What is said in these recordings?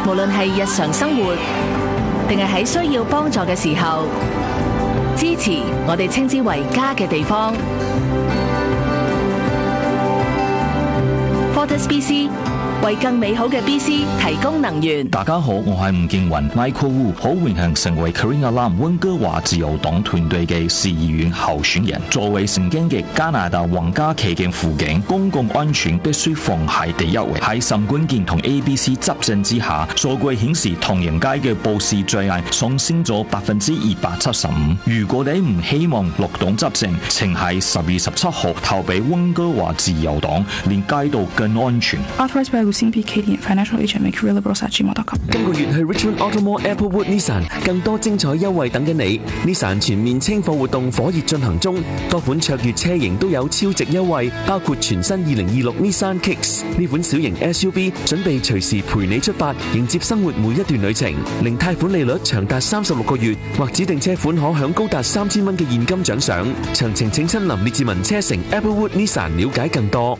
無論係日常生活，定係喺需要幫助嘅時候，支持我哋稱之為家嘅地方。Fortis BC 為更美好嘅 BC 提供能源。 大家好，我係吳建雲 Michael Wu， 好榮幸成為 Kareem Alam 溫哥華自由黨團隊嘅市議員候選人。作為曾經嘅加拿大皇家騎警輔警，公共安全必須放喺第一位。喺岑冠健同 ABC 執政之下，數據顯示唐人街嘅暴事罪案上升咗275%。如果你唔希望綠黨執政，請喺10月17號投俾溫哥華自由黨，令街道更安全。 CP Katie Financial Agent McRealabros@gmail.com。 今個月係 Richmond Automall Applewood Nissan， 更多精彩優惠等緊你。Nissan 全面清貨活動火熱進行中，多款卓越車型都有超值優惠，包括全新2026 Nissan Kicks 呢款小型 SUV， 準備隨時陪你出發，迎接生活每一段旅程。零貸款利率長達36個月，或指定車款可享高達3000蚊嘅現金獎賞。詳情請親臨列治文車城 Applewood Nissan 了解更多。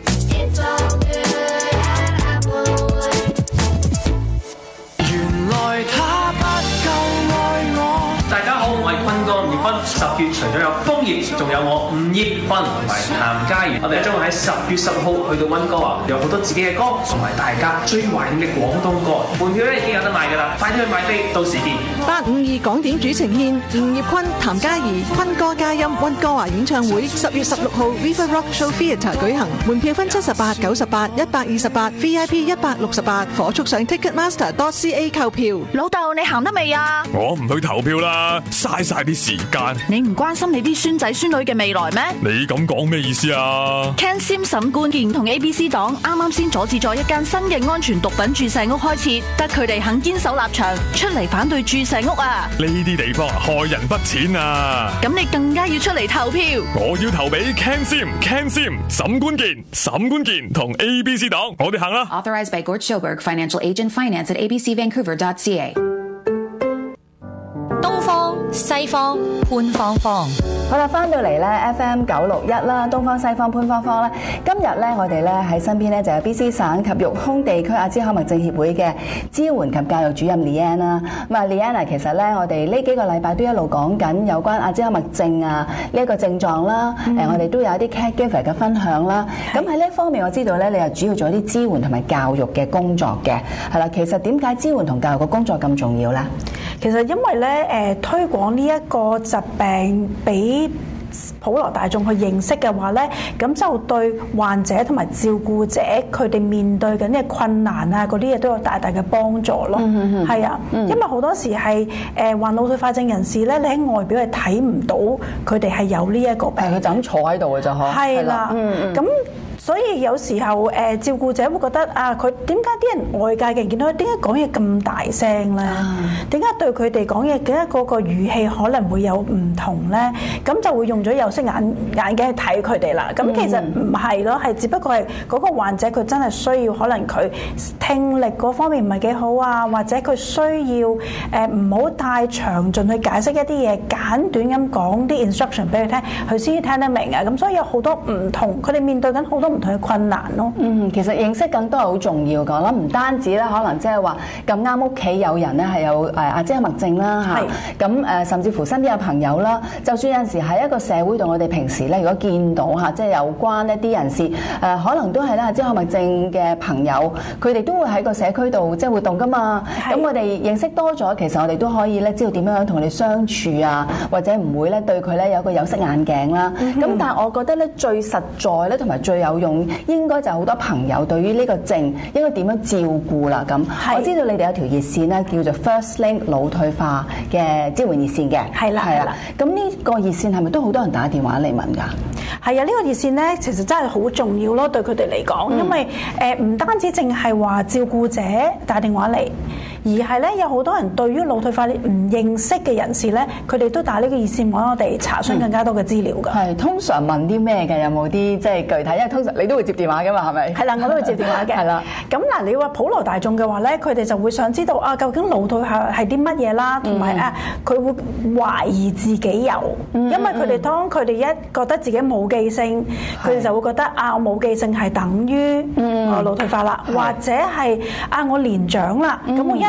大家好，我係坤哥吳業坤。10月除咗有楓葉，仲有我吳業坤同埋譚嘉儀。我哋將會喺10月10號去到溫哥華，有好多自己嘅歌，同埋大家最懷念嘅廣東歌。門票咧已經有得賣㗎啦，快啲去買飛，到時見。 852港點主呈獻吳業坤、譚嘉儀、坤哥嘉音溫哥華演唱會，10月16號 River Rock Show Theatre 舉行，門票分78、98、128 VIP 168，火速上 Ticketmaster.ca 購票。 老豆，你行得未啊？ 我唔去投票啦，嘥晒啲時間。 你唔關心你啲孫仔孫女嘅未來咩？ 你咁講咩意思啊？ Ken Sim 沈冠健同 ABC 黨啱啱先阻止咗一間新嘅安全毒品注射屋開設，得佢哋肯堅守立場，出嚟反對注射屋啊！ 呢啲地方害人不淺啊！ 咁你更加要出嚟投票。 我要投俾 Ken Sim 沈冠健同 ABC 黨，我哋行啦。 Authorized by Gord Schoberg, Financial Agent, Finance at abcvancouver.ca。 東方西方潘芳芳。 好啦，翻到嚟咧 FM 961啦，東方西方潘芳芳咧。今日咧，我哋咧喺身邊咧就有 BC 省及育空地區阿茲海默症協會嘅支援及教育主任 Leanne 啦。咁啊 Leanne 其實咧，我哋呢幾個禮拜都一路講緊有關阿茲海默症啊呢一個症狀啦。我哋都有一啲 caregiver 嘅分享啦。咁喺呢一方面，我知道咧，你又主要做一啲支援同埋教育嘅工作嘅，係啦。其實點解支援同教育嘅工作咁重要咧？ 其實因為咧，推廣呢一個疾病俾普羅大眾去認識嘅話咧，咁就對患者同埋照顧者佢哋面對緊嘅困難啊，嗰啲嘢都有大大嘅幫助咯。係啊，因為好多時係患腦退化症人士咧，你喺外表係睇唔到佢哋係有呢一個病， 佢就咁坐喺度嘅就嗬。 係啦，咁。所以有時候照顧者會覺得啊，佢點解啲人外界嘅人見到佢點解講嘢咁大聲咧？點解對佢哋講嘢嘅嗰個語氣可能會有唔同咧？咁就會用咗有色眼鏡去睇佢哋啦。咁其實唔係咯，係只不過係嗰個患者佢真係需要可能佢聽力嗰方面唔係幾好啊，或者佢需要唔好太詳盡去解釋一啲嘢，簡短咁講啲 instruction 俾佢聽，佢先至聽得明啊。咁所以有好多唔同，佢哋面對緊好多唔同嘅困難咯。 其實認識更多係好重要㗎。我諗唔單止咧，可能即係話咁啱屋企有人咧係有阿茲海默症啦嚇，咁甚至乎身邊有朋友啦，就算有陣時喺一個社會度，我哋平時咧如果見到嚇，即係有關一啲人士可能都係咧阿茲海默症嘅朋友，佢哋都會喺個社區度即係活動㗎嘛。咁我哋認識多咗，其實我哋都可以咧知道點樣同佢哋相處啊，或者唔會咧對佢咧有個有色眼鏡啦。咁但係我覺得咧最實在咧同埋最有用，應該就好多朋友對於呢個症應該點樣照顧啦咁。我知道你哋有條熱線咧叫做 First Link 腦退化嘅支援熱線嘅。係啦。咁呢個熱線係咪都好多人打電話嚟問㗎？ 係啊，呢個熱線咧其實真係好重要咯，對佢哋嚟講，因為唔單止淨係話照顧者打電話嚟。而係咧，有好多人對於腦退化唔認識嘅人士咧，佢哋都打呢個熱線揾我哋查詢更加多嘅資料㗎。 係通常問啲咩嘅？有冇啲即係具體？因為通常你都會接電話㗎嘛，係咪？ 係啦，我都會接電話嘅。係啦。咁嗱，你話普羅大眾嘅話咧，佢哋就會想知道啊，究竟腦退化係啲乜嘢啦，同埋佢會懷疑自己有，因為佢哋當佢哋一覺得自己冇記性，佢哋就會覺得啊，我冇記性係等於腦退化啦，或者係啊，我年長啦，咁我一